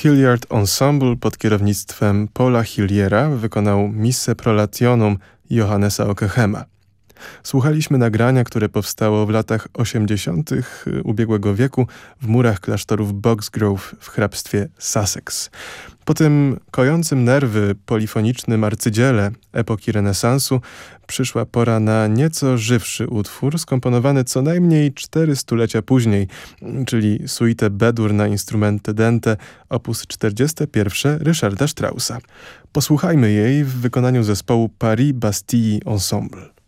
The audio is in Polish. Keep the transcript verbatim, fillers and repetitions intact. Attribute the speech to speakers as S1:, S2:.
S1: Hilliard Ensemble pod kierownictwem Paula Hilliera wykonał Misse Prolationum Johannesa Ockeghem. Słuchaliśmy nagrania, które powstało w latach osiemdziesiątych ubiegłego wieku w murach klasztorów Boxgrove w hrabstwie Sussex. Po tym kojącym nerwy polifonicznym arcydziele epoki renesansu przyszła pora na nieco żywszy utwór, skomponowany co najmniej cztery stulecia później, czyli suite B-dur na instrumenty dente opus czterdzieste pierwsze Ryszarda Straussa. Posłuchajmy jej w wykonaniu zespołu Paris Bastille Ensemble.